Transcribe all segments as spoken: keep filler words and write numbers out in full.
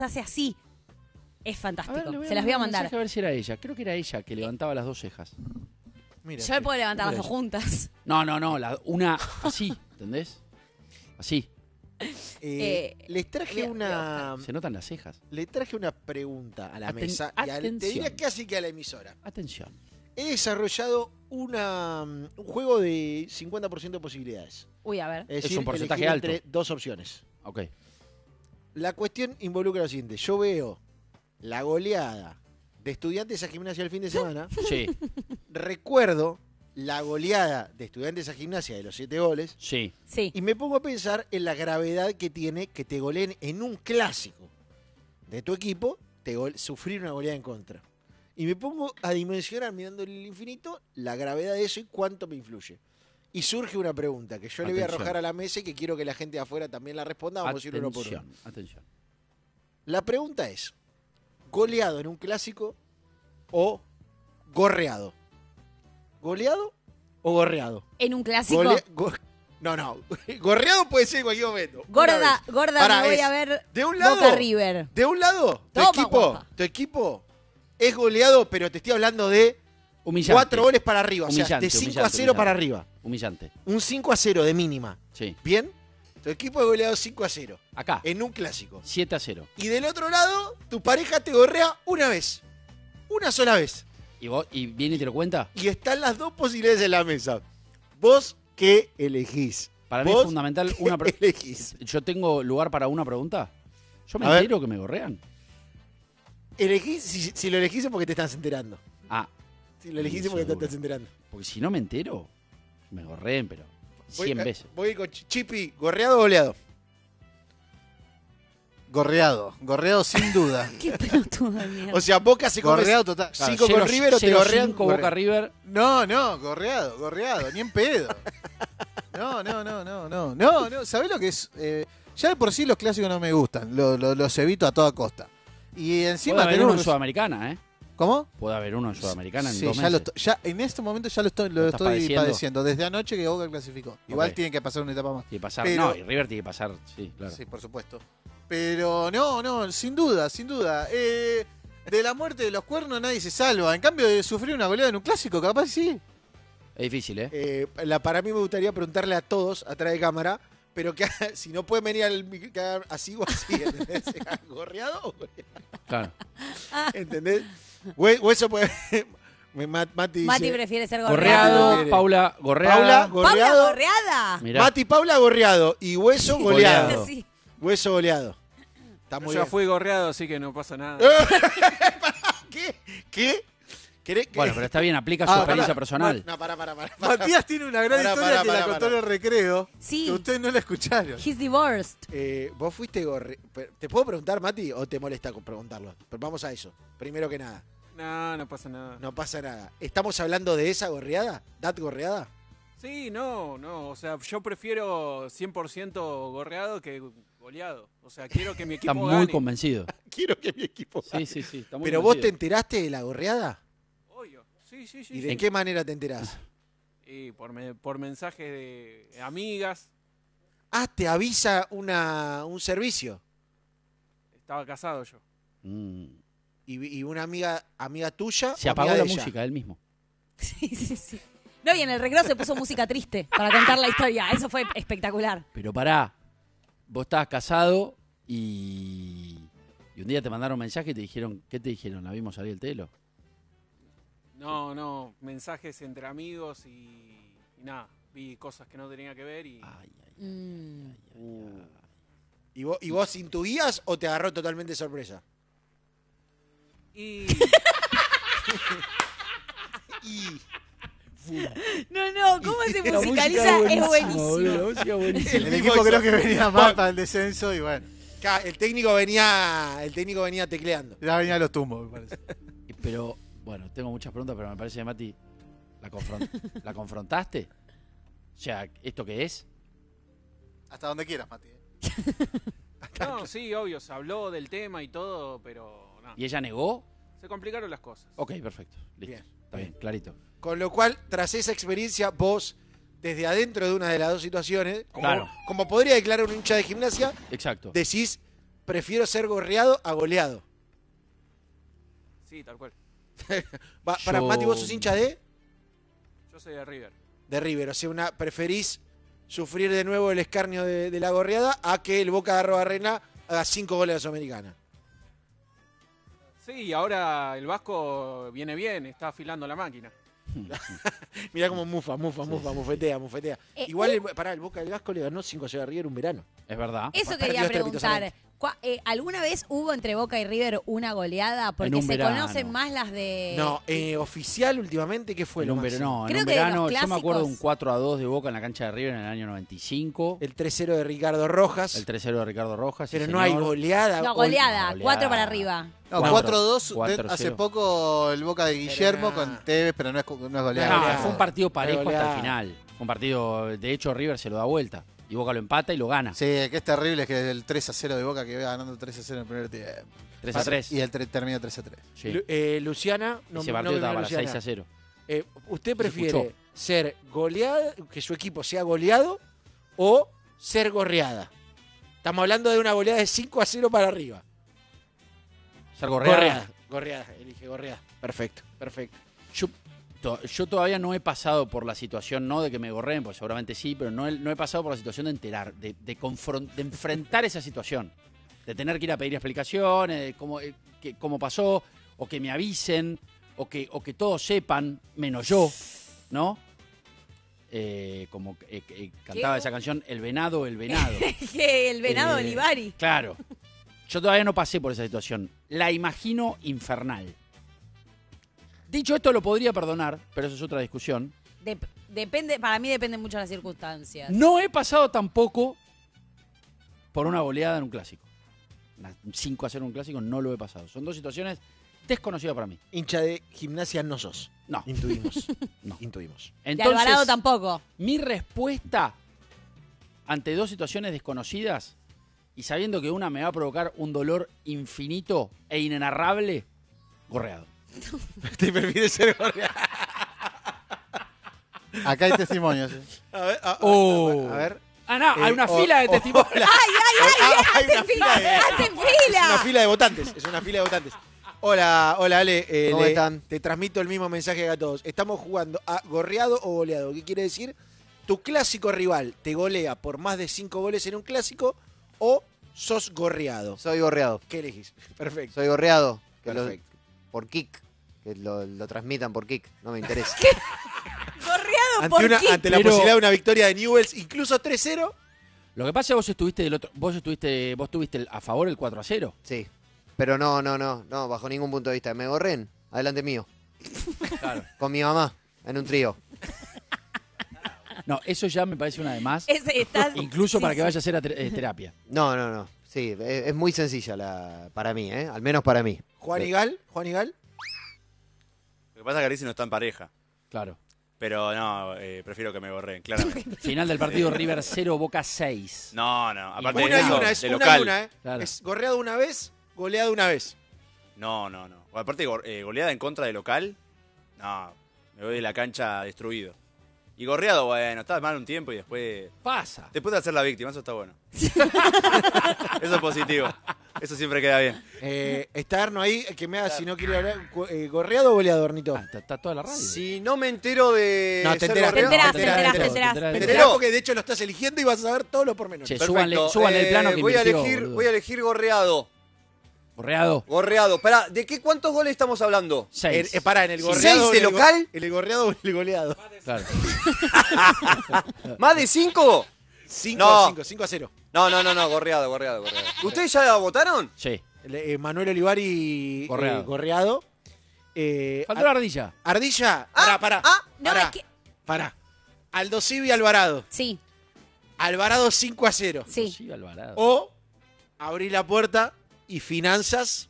hace así. Es fantástico. A ver, le voy a Se las voy a mandar un mandar. mensaje a ver si era ella. Creo que era ella que levantaba las dos cejas. Mira, Yo me puedo levantar las mira dos juntas. No, no, no. La, una así, ¿entendés? Así. eh, Eh, les traje voy a- una Se notan las cejas. le traje una pregunta a la Aten- mesa y al- te atención. diría casi que a la emisora. Atención. He desarrollado una, un juego de cincuenta por ciento de posibilidades. Uy, a ver. Es, Es decir, un porcentaje elegir alto. entre dos opciones. Ok. La cuestión involucra lo siguiente. Yo veo la goleada de Estudiantes a Gimnasia el fin de semana. Sí, Recuerdo la goleada de Estudiantes a Gimnasia de los siete goles. sí. Sí. Y me pongo a pensar en la gravedad que tiene que te goleen en un clásico de tu equipo, te gol- sufrir una goleada en contra. Y me pongo a dimensionar, mirando el infinito, la gravedad de eso y cuánto me influye. Y surge una pregunta que yo le voy a Atención. arrojar a la mesa y que quiero que la gente de afuera también la responda. Vamos a ir uno por uno. Atención, atención. La pregunta es, ¿goleado en un clásico o gorreado? ¿Goleado o gorreado? En un clásico. Gole- go- no, no. Gorreado puede ser en cualquier momento. Una Gorda, vez. gorda, Pará, me voy es, a ver de un lado, Boca River. De un lado, tu Toma, equipo, guapa. tu equipo es goleado, pero te estoy hablando de Humillante. cuatro goles para arriba. O sea, Humillante, de cinco a humillante, cero para humillante. arriba. Humillante. Un cinco a cero de mínima. Sí. ¿Bien? Tu equipo es goleado cinco a cero Acá. en un clásico. siete a cero. Y del otro lado, tu pareja te gorrea una vez. Una sola vez. ¿Y, vos, ¿Y viene y te lo cuenta? Y están las dos posibilidades en la mesa. ¿Vos qué elegís? Para mí es ¿Vos fundamental qué una pre- elegís? ¿Yo tengo lugar para una pregunta? ¿Yo me A ver. entero que me gorrean? Elegís, si, si lo elegís es porque te estás enterando. Ah, Si lo elegís es porque te Seguro. estás enterando. porque si no me entero, me gorreen, pero Voy- cien eh, veces. Voy con Ch- Chipi, ¿gorreado o goleado? Gorreado, gorreado sin duda. Qué pelotudo de mierda. O sea, Boca se come Gorreado total. Claro, cinco cero- con River o te cero gorrean cinco gorre- Boca River. No, no, gorreado, gorreado, ni en pedo. No, no, no, no, no. No, no, ¿sabés lo que es? Eh, ya de por sí los clásicos no me gustan, lo- lo- los evito a toda costa. Y encima Puede haber tenemos- uno en Sudamericana, ¿eh? ¿Cómo? Puede haber uno en Sudamericana en Sí, dos ya, meses. lo esto- ya en este momento ya lo estoy, lo ¿Lo estás estoy padeciendo? padeciendo. Desde anoche que Boca clasificó. Igual Ok. tiene que pasar una etapa más. Tiene que pasar, Pero- no, y River tiene que pasar, sí, claro. Sí, por supuesto. Pero no, no, sin duda, sin duda. Eh, de la muerte de los cuernos nadie se salva. En cambio, de sufrir una goleada en un clásico, capaz sí. Es difícil, ¿eh? Eh, la, para mí me gustaría preguntarle a todos atrás de cámara, pero que si no puede venir al mic- que haga así o así, ¿entendés? ¿Gorreado o goleado? Claro. ¿Entendés? O, o eso puede... Me- Ma- Mati dice... Mati prefiere ser gorreado. Gorreado, Mire. Paula, gorreada. Paula, ¡Paula gorreado. gorreada! Mirá. Mati Paula gorreado y Hueso goleado. Goleado. Sí. Hueso goleado. Está Yo muy ya bien. fui gorreado, así que no pasa nada. ¿Qué? ¿Qué? ¿Querés que- Bueno, pero está bien, aplica su Ah, experiencia pará. personal. No, pará, pará, pará. pará. Matías tiene una gran Pará, historia pará, que pará, la contó pará. en el recreo. Sí. Que ustedes no la escucharon. He's divorced. Eh, ¿Vos fuiste gorre... ¿Te puedo preguntar, Mati, o te molesta con preguntarlo? Pero vamos a eso. Primero que nada. No, no pasa nada. No pasa nada. ¿Estamos hablando de esa gorreada? ¿Dat gorreada? Sí, no, no. O sea, yo prefiero cien por ciento gorreado que goleado. O sea, quiero que mi equipo Está muy gane. convencido. Quiero que mi equipo Sí, gane. sí, sí. Está muy ¿Pero vos te convencido. enteraste de la gorreada? Obvio. Sí, sí, sí. ¿Y sí. de qué manera te enterás? Y por, me- por mensajes de amigas. Ah, te avisa una, un servicio. Estaba casado yo. Mm. Y, y una amiga amiga tuya. Se o apagó amiga la de ella. música él mismo. Sí, sí, sí. No, y en el recreo se puso música triste para contar la historia. Eso fue espectacular. Pero pará, vos estabas casado y, y un día te mandaron un mensaje y te dijeron, ¿qué te dijeron? ¿La vimos salir el telo? No, no. Mensajes entre amigos y, y nada. Vi cosas que no tenía que ver y... Ay, ay, Mm. ay. ¿Y vos, ¿Y vos intuías o te agarró totalmente de sorpresa? Y... Y... No, no, ¿cómo se La música musicaliza? Es buenísima, buenísimo. boludo, la música buenísima. El equipo creo que venía mal para el descenso y bueno, Ca- El técnico venía el técnico venía tecleando. ya venía a los tumbos, me parece. Pero, bueno, tengo muchas preguntas, pero me parece que Mati, ¿la, confron- ¿la confrontaste? O sea, ¿esto qué es? Hasta donde quieras, Mati. ¿eh? No, sí, obvio. Se habló del tema y todo, pero... No. ¿Y ella negó? Se complicaron las cosas. Ok, perfecto. Listo. Bien, Está bien, clarito. Con lo cual, tras esa experiencia, vos, desde adentro de una de las dos situaciones, como, Claro. como podría declarar un hincha de Gimnasia, Exacto. decís, prefiero ser gorreado a goleado. Sí, tal cual. Va, Para Yo- Mati, vos sos hincha de, Yo soy de River. de River. O sea, una, preferís sufrir de nuevo el escarnio de, de la gorreada a que el Boca de Arrobarrena haga cinco goles de Sudamericana. Sí, y ahora el Vasco viene bien, está afilando la máquina. Mirá como mufa, mufa, mufa, mufetea, mufetea. Eh, Igual, el, pará, el Boca del Gasco le ganó cinco a cero a River un verano. Es verdad. Eso Partidos quería preguntar. estrepitosamente. Cua- eh, ¿Alguna vez hubo entre Boca y River una goleada? Porque En un se verano. conocen más las de... No, eh, oficial últimamente, ¿qué fue En lo un máximo? verano, no, en Creo un que de los verano yo me acuerdo de un clásicos- cuatro a dos de Boca en la cancha de River en el año noventa y cinco. El tres cero de Ricardo Rojas. El tres cero de Ricardo Rojas. sí, pero no hay señor. goleada. No, Gol- goleada, goleada. cuatro para arriba. No, Cuatro. cuatro dos. Cuatro Hace cero. poco el Boca de Guillermo Pero no. con Tevez, pero no es, no es No, goleada. No, goleada. fue un partido parejo hasta goleada. el final. Fue un partido, de hecho River se lo da vuelta. Y Boca lo empata y lo gana. Sí, que es terrible es que el tres a cero de Boca que iba ganando tres a cero en el primer tiempo. tres a tres. Y el tre- termina tres a tres. Sí. Lu- eh, Luciana, no, Ese no partido me estaba vio para Luciana. seis a cero. Eh, ¿Usted Se prefiere escuchó. ser goleada, que su equipo sea goleado, o ser gorreada? Estamos hablando de una goleada de cinco a cero para arriba. Ser gorreada. Gorreada. Gorreada, elige gorreada. Perfecto, perfecto. Yo, to- yo todavía no he pasado por la situación, no de que me gorreen, pues seguramente sí, pero no he, no he pasado por la situación de enterar, de, de, confron- de enfrentar esa situación. De tener que ir a pedir explicaciones, de cómo, eh, que- cómo pasó, o que me avisen, o que, o que todos sepan, menos yo, ¿no? Eh, como eh, eh, cantaba ¿Qué? esa canción, El venado, el venado. Que el venado Eh, Olivari. Claro. Yo todavía no pasé por esa situación. La imagino infernal. Dicho esto, lo podría perdonar, pero eso es otra discusión. Dep- depende, para mí depende mucho de las circunstancias. No he pasado tampoco por una goleada en un clásico. Una cinco a cero en un clásico no lo he pasado. Son dos situaciones desconocidas para mí. Hincha de Gimnasia no sos. No. Intuimos. No. Intuimos. De Entonces, Alvarado tampoco. mi respuesta ante dos situaciones desconocidas y sabiendo que una me va a provocar un dolor infinito e inenarrable, gorreado. ¿Te prefieres ser gorreada? Acá hay testimonios. ¿eh? A ver, a, a- Oh. a ver. Ah, no, Eh, hay una o- fila de o- testimonios. ¡Ay, ay, ay! Ah, hay una ¡Hacen fila fila! de- ¡Hacen Es una fila! fila de votantes. Es una fila de votantes. Hola, hola Ale. Eh, ¿Cómo le- están? Te transmito el mismo mensaje que a todos. Estamos jugando a gorreado o goleado. ¿Qué quiere decir? Tu clásico rival te golea por más de cinco goles en un clásico o sos gorreado. Soy gorreado. ¿Qué elegís? Perfecto. Soy gorreado. Que lo- Perfecto. por kick. Que lo, lo transmitan por kick. No me interesa. Gorreado Ante, por una- Kik. ante la Pero- posibilidad de una victoria de Newells, incluso tres cero. Lo que pasa es que vos estuviste del otro, vos estuviste, vos tuviste el- a favor el cuatro a cero. Sí. Pero no, no, no. No, bajo ningún punto de vista. Me gorren. Adelante mío. Claro. Con mi mamá. En un trío. No, eso ya me parece una de más. Ese estás- Incluso sí, para que sí. vaya a hacer a ter- eh, terapia. No, no, no. Sí, es, es muy sencilla la, para mí, ¿eh? Al menos para mí. Juan Igal, Juan Igal. Lo que pasa es que Arisi no está en pareja. Claro. Pero no, eh, prefiero que me borren, claramente. Final del partido River cero, Boca seis. No, no. Aparte Una de y eso, una, es de una local. y una, ¿eh? Claro. Es gorreado una vez, goleado una vez. No, no, no. Aparte, go- eh, goleada en contra de local. No, me voy de la cancha destruido. Y gorreado, bueno, estás mal un tiempo y después. Pasa. Después de hacer la víctima, eso está bueno. Eso es positivo. Eso siempre queda bien. Eh, está Arno ahí, que me haga si no quiere hablar. cu- eh, ¿Gorreado o goleado, Arnito? Ah, está, está toda la radio. Si no me entero de. No, te ser enteras, Te gorreado- enterás, te te enterás, enterás, te te enterás. enterás. Te ¿Me enterás enteró? porque de hecho lo estás eligiendo y vas a saber todos los pormenores. Che, Perfecto. súbanle, súbanle el Eh, plano que voy a invirtió, elegir, boludo. voy a elegir gorreado. Gorreado. Gorreado. Pará, ¿de qué cuántos goles estamos hablando? seis. Eh, eh, pará, en el ¿Seis gorreado. de en el go- local? ¿En el gorreado o en el goleado? Claro. ¿Más de cinco? cinco No. a cinco, cinco a cero. No, no, no, no, gorreado, gorreado, gorreado. ¿Ustedes ya votaron? Sí. El, eh, Manuel Olivari, Gorreado. eh, gorreado. Eh, Faltó la ardilla. Ardilla, pará, pará. ah, No, pará, es que... pará. Aldo Civi Alvarado. Sí, Alvarado cinco a cero. sí. Sí, Alvarado. O abrir la puerta y Finanzas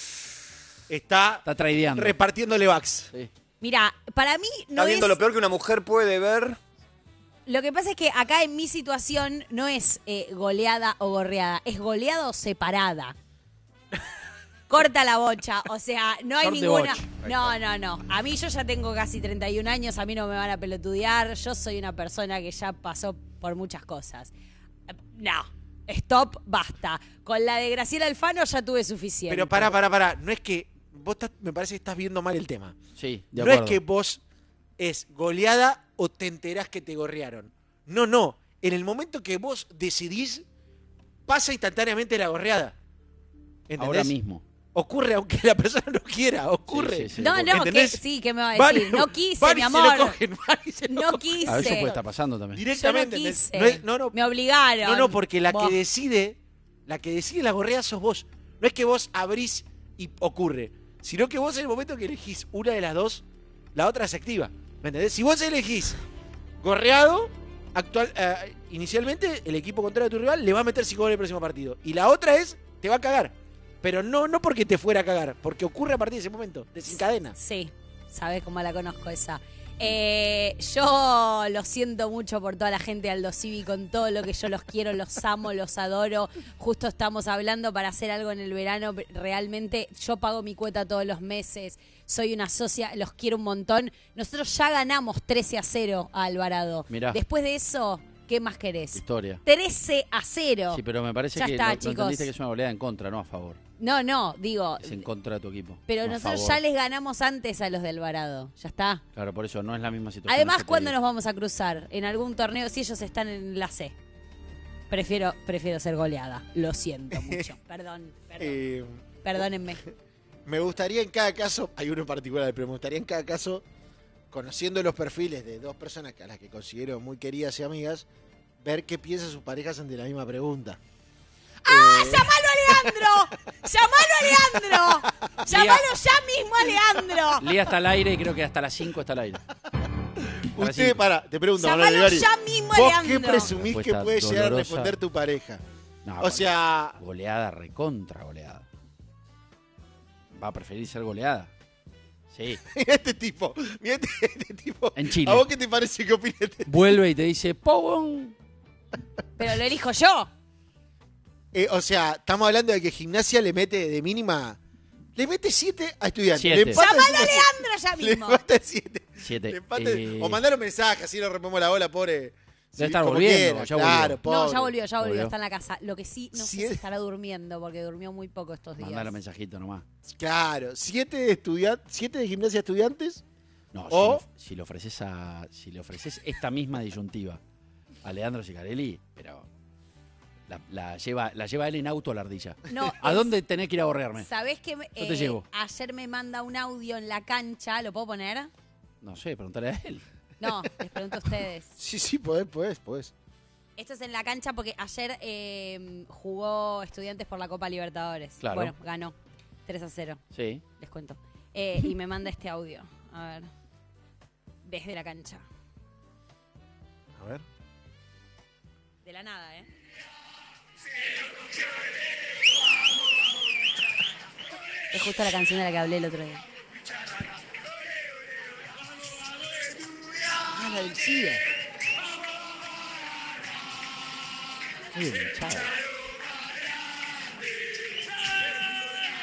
está Está traideando. repartiéndole backs. Sí. Mira, para mí no Está viendo es... lo peor que una mujer puede ver. Lo que pasa es que acá en mi situación no es eh, goleada o gorreada, es goleada o separada. Corta la bocha, o sea, no hay Short de ninguna... bocha. No, no, no. A mí yo ya tengo casi treinta y un años, a mí no me van a pelotudear, yo soy una persona que ya pasó por muchas cosas. No, stop, basta. Con la de Graciela Alfano ya tuve suficiente. Pero pará, pará, pará. No es que. Vos estás- me parece que estás viendo mal el tema. Sí, de No acuerdo. es que vos es goleada o te enterás que te gorrearon. No, no. En el momento que vos decidís, pasa instantáneamente la gorreada. ¿Entendés? Ahora mismo. Ocurre aunque la persona no quiera, ocurre. Sí, sí, sí. No, no, que, ¿Entendés? sí, ¿qué me va a Van y- decir? No quise, van mi y amor. Se lo cogen, van y se lo No cogen. quise. A veces puede estar pasando también. Directamente. Yo no ¿entendés? quise. No, es- no, no, Me obligaron. no, no, porque la Vos. que decide, la que decide la gorreada sos vos. No es que vos abrís y ocurre, sino que vos en el momento que elegís una de las dos, la otra se activa. ¿Me entendés? Si vos elegís gorreado, actual, eh, inicialmente el equipo contrario de tu rival le va a meter cinco goles en el próximo partido. Y la otra es, te va a cagar. Pero no, no porque te fuera a cagar, porque ocurre a partir de ese momento, desencadena. Sí, sabes cómo la conozco esa. Eh, yo lo siento mucho por toda la gente de Aldo Civi, con todo lo que yo los quiero, los amo, los adoro. Justo estamos hablando para hacer algo en el verano. Realmente yo pago mi cuota todos los meses. Soy una socia, los quiero un montón. Nosotros ya ganamos trece a cero a Alvarado. Mirá. Después de eso, ¿qué más querés? Historia. trece a cero. Sí, pero me parece Ya que está, no, no chicos. entendiste que es una goleada en contra, no a favor. No, no, digo, Es en contra de tu equipo. pero no a nosotros favor. ya les ganamos antes a los de Alvarado. Ya está. Claro, por eso no es la misma situación. Además, que te ¿cuándo digo. nos vamos a cruzar? En algún torneo, si ellos están en la C. Prefiero, prefiero ser goleada. Lo siento mucho. Perdón, perdón. Eh, Perdónenme. me gustaría en cada caso, hay uno en particular, pero me gustaría en cada caso, conociendo los perfiles de dos personas a las que considero muy queridas y amigas, ver qué piensan sus parejas ante la misma pregunta. ¡Ah! Eh, ¡Llamalo a Leandro! ¡Llamalo a Leandro! ¡Llamalo ya mismo a Leandro! Lía está al aire y creo que hasta las cinco está al aire. Ahora Usted, sí. para, te pregunto, Manuel ¡Llamalo Olivari, ya mismo a ¿vos Leandro! qué presumís que Respuesta puede llegar a dolorosa. responder tu pareja? No, O bueno, sea, goleada, recontra goleada. ¿Va a preferir ser goleada? Sí. mira este tipo, mira este, este tipo. En Chile. ¿A vos qué te parece que opina este? Vuelve y te dice, ¡Pum! Pero lo elijo yo. Eh, o sea, estamos hablando de que Gimnasia le mete de mínima, le mete siete a Estudiantes. Siete. Le empata ¡Llamalo a encima- Leandro ya Le mismo! empata siete. Siete. Le empata- Eh, O mandar un mensaje, así le rompemos la bola, pobre. Sí, estar como volviendo, quiera, ya claro, volvió. pobre. No, ya volvió, ya volvió, Volvió. está en la casa. Lo que sí, no sé Sí. si estará durmiendo, porque durmió muy poco estos días. Mandale un mensajito nomás. Claro, siete de estudiantes, siete de Gimnasia Estudiantes. No, O- si, le, si le ofreces a, si le ofreces esta misma disyuntiva a Leandro Sicarelli, pero la, la lleva, la lleva él en auto a la ardilla. No, ¿A es- dónde tenés que ir a borrearme? ¿Sabés que Yo te llevo. ayer me manda un audio en la cancha? ¿Lo puedo poner? No sé, preguntale a él. No, les pregunto a ustedes. Sí, sí, podés, podés, podés. Esto es en la cancha porque ayer eh, jugó Estudiantes por la Copa Libertadores. Claro. Bueno, ganó tres a cero, Sí. les cuento. Eh, y me manda este audio. A ver. Desde la cancha. A ver. De la nada, ¿eh? Es justo la canción de la que hablé el otro día. Ah, la del SIDA. Muy bien, chao.